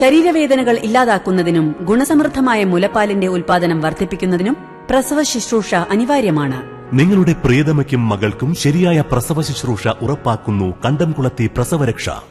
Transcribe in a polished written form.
ശരീരവേദനകൾ ഇല്ലാതാക്കുന്നതിനും ഗുണസമൃദ്ധമായ മുലപ്പാലിന്റെ ഉൽപാദനം വർദ്ധിപ്പിക്കുന്നതിനും പ്രസവ ശുശ്രൂഷ അനിവാര്യമാണ്. നിങ്ങളുടെ പ്രിയതമയ്ക്കും മകൾക്കും ശരിയായ പ്രസവ ശുശ്രൂഷ ഉറപ്പാക്കുന്നു കണ്ടംകുളത്തി പ്രസവരക്ഷ.